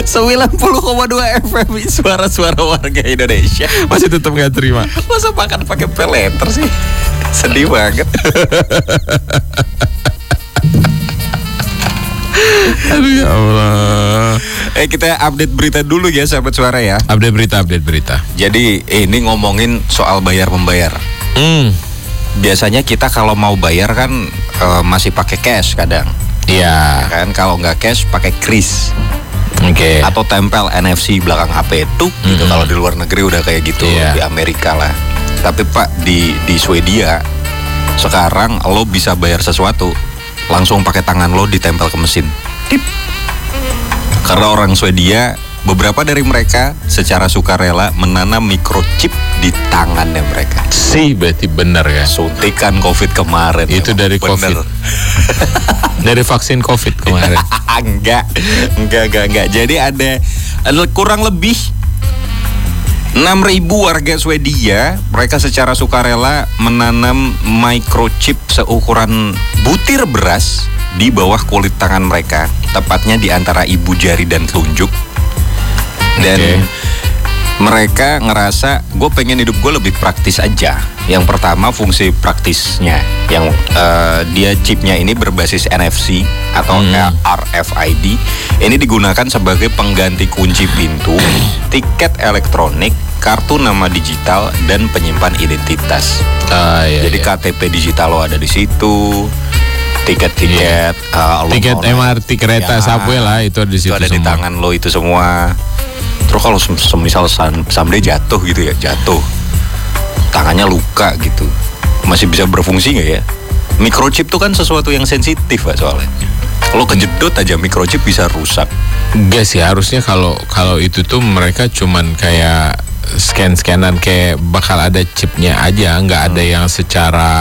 90,2 FM suara-suara warga Indonesia. Masih tetap nggak terima. Masa makan pakai pay letter sih? Sedih banget. Aduh ya Allah. Kita update berita dulu ya sahabat suara ya. Update berita. Jadi ini ngomongin soal bayar-membayar. Biasanya kita kalau mau bayar kan masih pakai cash kadang. Iya. Kan kalau nggak cash pakai kris. Oke. Atau tempel NFC belakang HP itu gitu. Kalau di luar negeri udah kayak gitu, Iya. di Amerika lah. Tapi Pak di Swedia sekarang lo bisa bayar sesuatu langsung pakai tangan lo ditempel ke mesin. Tip. Karena orang Swedia, beberapa dari mereka secara sukarela menanam microchip di tangannya mereka. Berarti benar ya. Suntikan COVID kemarin. Itu dari bener. COVID. Dari vaksin COVID kemarin. Enggak. Jadi ada kurang lebih 6.000 warga Swedia, mereka secara sukarela menanam microchip seukuran butir beras di bawah kulit tangan mereka, tepatnya di antara ibu jari dan telunjuk. Dan mereka ngerasa, gue pengen hidup gue lebih praktis aja. Yang pertama fungsi praktisnya, yang dia chipnya ini berbasis NFC atau RFID. Ini digunakan sebagai pengganti kunci pintu, tiket elektronik, kartu nama digital, dan penyimpan identitas. Jadi KTP digital lo ada di situ, tiket-tiket, tiket MRT kereta subway lah itu ada di situ. Itu ada semua. di tangan lo itu semua. Terus kalau semisal someday jatuh gitu ya, tangannya luka gitu, masih bisa berfungsi nggak ya? Microchip tuh kan sesuatu yang sensitif Pak soalnya. Kalau kejedot aja microchip bisa rusak. Enggak sih, harusnya kalau itu tuh mereka cuman kayak scan-scanan kayak bakal ada chipnya aja, nggak ada yang secara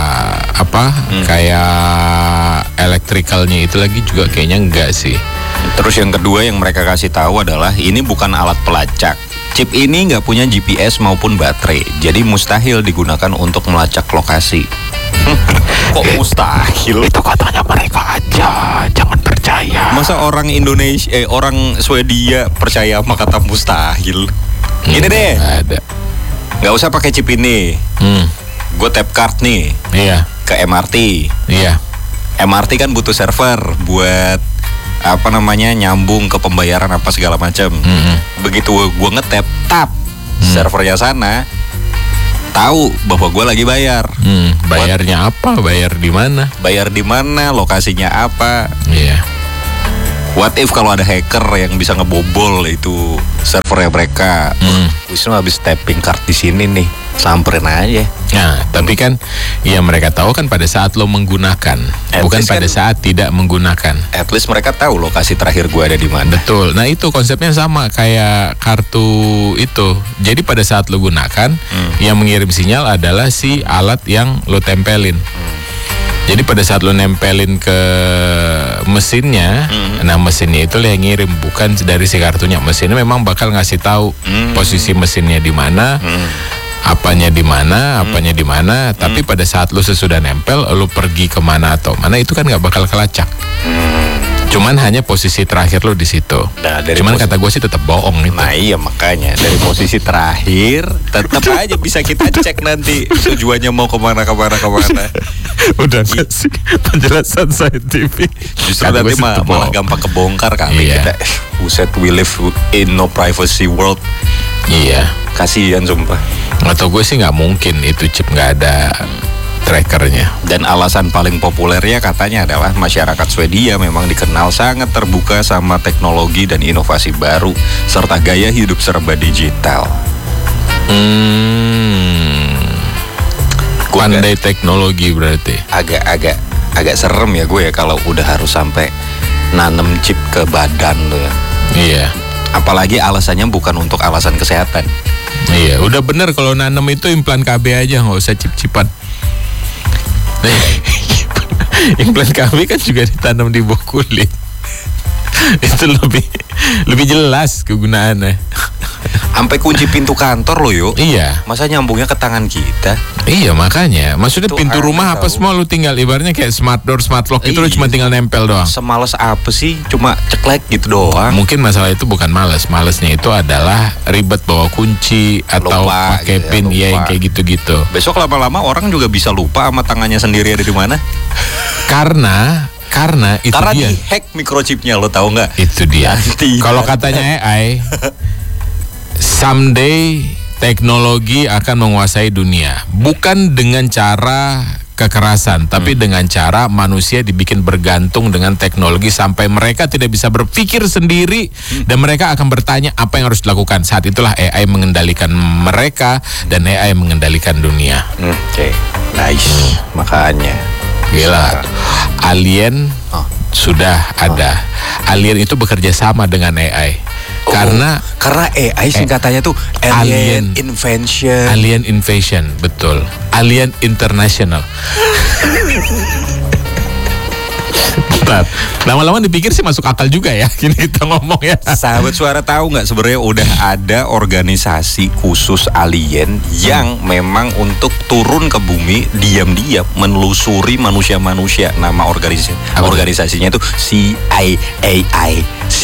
kayak elektrikalnya itu lagi juga kayaknya enggak sih. Terus yang kedua yang mereka kasih tahu adalah ini bukan alat pelacak. Chip ini nggak punya GPS maupun baterai, jadi mustahil digunakan untuk melacak lokasi. Kok mustahil? Itu katanya mereka aja, jangan percaya. Masa orang Indonesia, orang Swedia percaya sama kata mustahil? Gini deh, Ada. nggak usah pakai chip ini. Gue tap card nih Iya. ke MRT. Iya. MRT kan butuh server buat nyambung ke pembayaran apa segala macam. Begitu gue ngetap servernya sana tahu bahwa gue lagi bayar. Bayarnya apa? Bayar di mana? Bayar di mana? Lokasinya apa? Iya. What if kalau ada hacker yang bisa ngebobol itu servernya mereka? Wisnu habis tapping card di sini nih, samperin aja. Nah, tapi kan ya mereka tahu kan pada saat lo menggunakan, bukan pada saat tidak menggunakan. At least mereka tahu lokasi terakhir gue ada di mana. Betul. Nah itu konsepnya sama kayak kartu itu. Jadi pada saat lo gunakan, yang mengirim sinyal adalah si alat yang lo tempelin. Jadi pada saat lo nempelin ke mesinnya, nah mesinnya itu yang ngirim, bukan dari si kartunya. Mesinnya memang bakal ngasih tahu posisi mesinnya di mana, apanya di mana, tapi pada saat lo sesudah nempel, lo pergi kemana atau mana itu kan nggak bakal kelacak. Cuman hanya posisi terakhir lo di situ. Nah, cuman kata gue sih tetap bohong itu. Nah iya makanya dari posisi terakhir tetap aja bisa kita cek nanti tujuannya mau kemana. Udah ngasih penjelasan saintifik. Justru nanti malah gampang kebongkar kali kita. Buset, we live in no privacy world. Iya. Kasihan sumpah. Atau gue sih nggak mungkin itu chip nggak ada trackernya. Dan alasan paling populernya katanya adalah masyarakat Swedia memang dikenal sangat terbuka sama teknologi dan inovasi baru serta gaya hidup serba digital. Pandai teknologi berarti. Agak serem ya gue ya kalau udah harus sampai nanem chip ke badan lo ya. Iya. Apalagi alasannya bukan untuk alasan kesehatan. Iya, udah bener kalau nanem itu implan KB aja, nggak usah chip-chipan. Implan KB kan juga ditanam di bawah kulit. Itu lebih jelas kegunaannya. Sampai kunci pintu kantor loh yuk. Iya. Masa nyambungnya ke tangan kita? Iya makanya, maksudnya Itu pintu aneh rumah apa tahu. semua lu tinggal ibaratnya kayak smart door, smart lock itu lu Iya. cuma tinggal nempel doang. Semales apa sih? Cuma ceklek gitu doang. Mungkin masalah itu bukan males, malesnya itu adalah ribet bawa kunci atau Lupa pakai gitu ya, pin ya yang lupa. kayak gitu-gitu. Besok lama-lama orang juga bisa lupa sama tangannya sendiri ada di mana. Karena itu Karena dia. di-hack microchipnya, lo tahu nggak? Itu dia. Tidak. Kalau katanya AI, someday teknologi akan menguasai dunia. Bukan dengan cara kekerasan, tapi dengan cara manusia dibikin bergantung dengan teknologi sampai mereka tidak bisa berpikir sendiri dan mereka akan bertanya apa yang harus dilakukan. Saat itulah AI mengendalikan mereka dan AI mengendalikan dunia. Oke, nice. Makanya. Gila. Alien sudah ada. Alien itu bekerja sama dengan AI. Karena AI singkatannya tuh Alien. Alien Invention. Alien Invasion, betul. Alien International. Bentar. Lama-lama dipikir sih masuk akal juga ya. Gini kita ngomong ya. Sahabat Suara tahu nggak sebenarnya udah ada organisasi khusus alien yang memang untuk turun ke bumi diam-diam menelusuri manusia-manusia. Nama organisasinya itu CAI.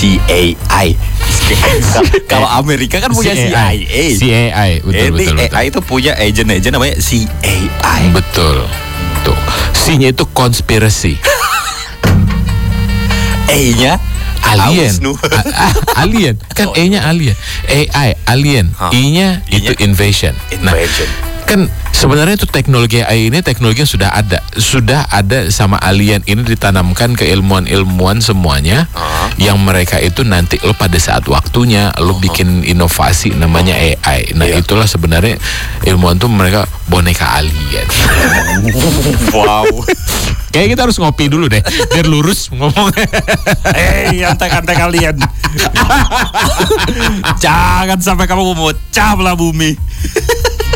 Kalau Amerika kan punya CIA. CAI, betul. AI itu punya agen namanya CAI. Betul. Tuh. C-nya itu conspiracy. A-nya Alien. Aus, nu. Alien. Kan E-nya alien. AI, alien. I-nya itu invasion. Nah, Invasion. kan sebenarnya itu teknologi AI ini teknologi yang sudah ada sama alien ini ditanamkan ke ilmuwan semuanya yang mereka itu nanti lo pada saat waktunya lo bikin inovasi namanya AI. Nah itulah sebenarnya ilmuwan tuh mereka boneka alien. Wow. Kayaknya kita harus ngopi dulu deh biar lurus ngomongnya. Antek-antek kalian. Jangan sampai kamu memecah belah bumi.